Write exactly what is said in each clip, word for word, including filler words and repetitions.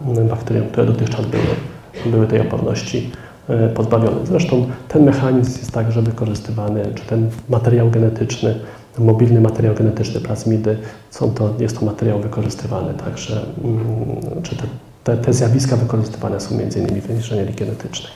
bakteriom, które dotychczas były, były tej oporności pozbawione. Zresztą ten mechanizm jest także wykorzystywany, czy ten materiał genetyczny, mobilny materiał genetyczny plazmidy, są to, jest to materiał wykorzystywany także, czy te, te, te zjawiska wykorzystywane są między innymi w inżynierii genetycznej.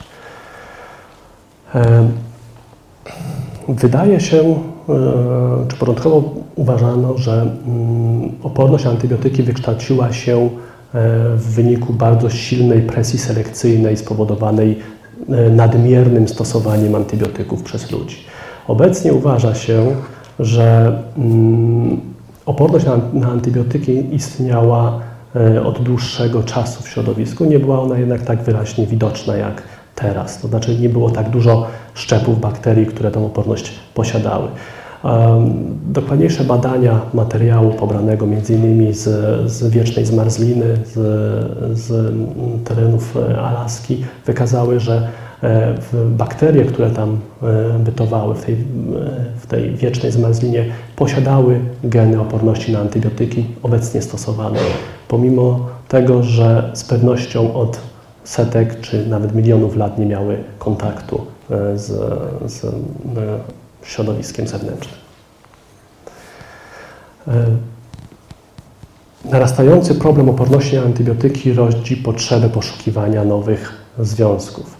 Wydaje się, czy początkowo uważano, że oporność na antybiotyki wykształciła się w wyniku bardzo silnej presji selekcyjnej spowodowanej nadmiernym stosowaniem antybiotyków przez ludzi. Obecnie uważa się, że oporność na, na antybiotyki istniała od dłuższego czasu w środowisku. Nie była ona jednak tak wyraźnie widoczna jak teraz. To znaczy nie było tak dużo szczepów bakterii, które tę oporność posiadały. Dokładniejsze badania materiału pobranego między innymi z, z wiecznej zmarzliny, z, z terenów Alaski wykazały, że bakterie, które tam bytowały w tej, w tej wiecznej zmarzlinie, posiadały geny oporności na antybiotyki obecnie stosowane. Pomimo tego, że z pewnością od setek czy nawet milionów lat nie miały kontaktu z, z środowiskiem zewnętrznym. Narastający problem oporności na antybiotyki rodzi potrzebę poszukiwania nowych związków.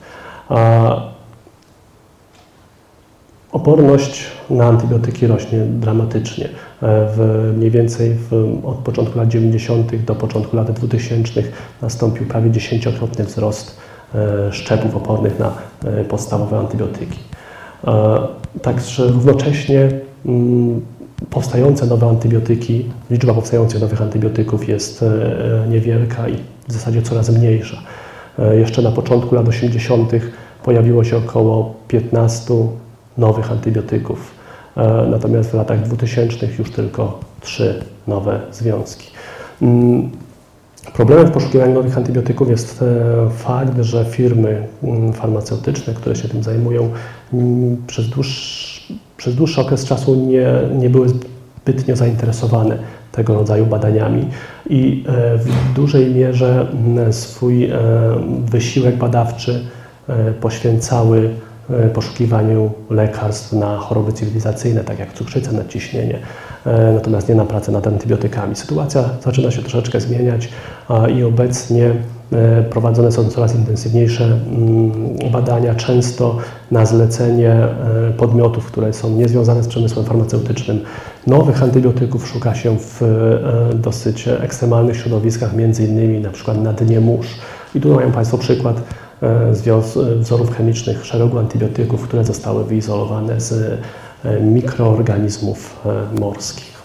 Oporność na antybiotyki rośnie dramatycznie. W, mniej więcej w, od początku lat dziewięćdziesiątych do początku lat dwutysięcznych nastąpił prawie dziesięciokrotny wzrost szczepów opornych na podstawowe antybiotyki. Także równocześnie powstające nowe antybiotyki, liczba powstających nowych antybiotyków jest niewielka i w zasadzie coraz mniejsza. Jeszcze na początku lat osiemdziesiątych pojawiło się około piętnastu nowych antybiotyków, natomiast w latach dwutysięcznych już tylko trzy nowe związki. Problemem w poszukiwaniu nowych antybiotyków jest fakt, że firmy farmaceutyczne, które się tym zajmują, przez dłuższy, przez dłuższy okres czasu nie, nie były zbytnio zainteresowane tego rodzaju badaniami i w dużej mierze swój wysiłek badawczy poświęcały poszukiwaniu lekarstw na choroby cywilizacyjne, tak jak cukrzyca, nadciśnienie, natomiast nie na pracę nad antybiotykami. Sytuacja zaczyna się troszeczkę zmieniać i obecnie prowadzone są coraz intensywniejsze badania, często na zlecenie podmiotów, które są niezwiązane z przemysłem farmaceutycznym. Nowych antybiotyków szuka się w dosyć ekstremalnych środowiskach, między innymi na przykład na dnie mórz. I tu mają Państwo przykład wzorów chemicznych szeregu antybiotyków, które zostały wyizolowane z mikroorganizmów morskich.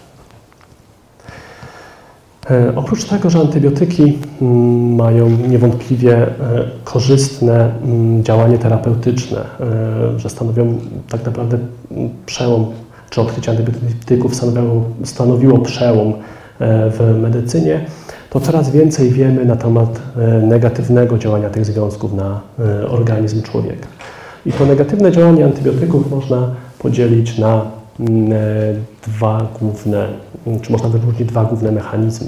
Oprócz tego, że antybiotyki mają niewątpliwie korzystne działanie terapeutyczne, że stanowią tak naprawdę przełom, czy odkrycie antybiotyków stanowiło, stanowiło przełom w medycynie, to coraz więcej wiemy na temat negatywnego działania tych związków na organizm człowieka. I to negatywne działanie antybiotyków można podzielić na dwa główne, czy można wyróżnić dwa główne mechanizmy.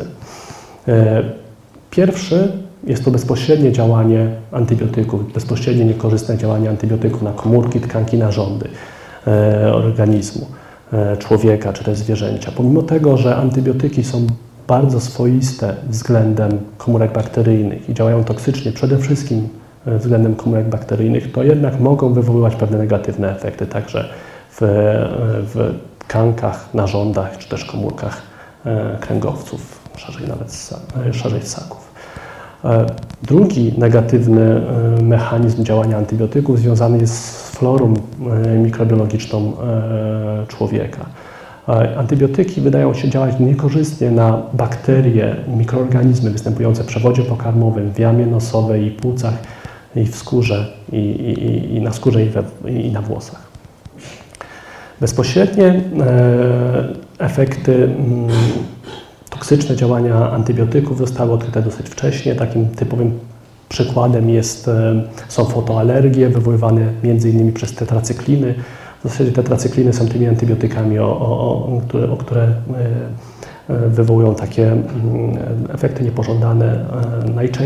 Pierwszy jest to bezpośrednie działanie antybiotyków, bezpośrednie niekorzystne działanie antybiotyków na komórki, tkanki, narządy organizmu człowieka czy też zwierzęcia. Pomimo tego, że antybiotyki są bardzo swoiste względem komórek bakteryjnych i działają toksycznie przede wszystkim względem komórek bakteryjnych, to jednak mogą wywoływać pewne negatywne efekty także w, w tkankach, narządach czy też komórkach kręgowców, szerzej nawet szerzej ssaków. Drugi negatywny mechanizm działania antybiotyków związany jest z florą mikrobiologiczną człowieka. Antybiotyki wydają się działać niekorzystnie na bakterie, mikroorganizmy występujące w przewodzie pokarmowym, w jamie nosowej i płucach, i w skórze, i, i, i na skórze, i, we, i na włosach. Bezpośrednie efekty toksyczne działania antybiotyków zostały odkryte dosyć wcześnie. Takim typowym przykładem jest, są fotoalergie wywoływane między innymi przez tetracykliny. W zasadzie tetracykliny są tymi antybiotykami, o, o, o, które, o które wywołują takie efekty niepożądane najczęściej.